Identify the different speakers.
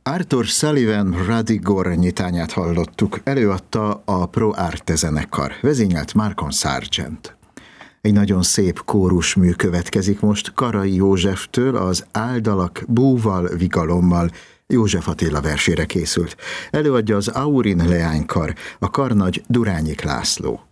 Speaker 1: Arthur Sullivan Radigor nyitányát hallottuk, előadta a Pro Arte zenekar, vezényelt Malcolm Sargent. Egy nagyon szép kórusmű következik most Karai Józseftől, az Áldalak búval, vigalommal József Attila versére készült. Előadja az Aurin leánykar, a karnagy Durányik László.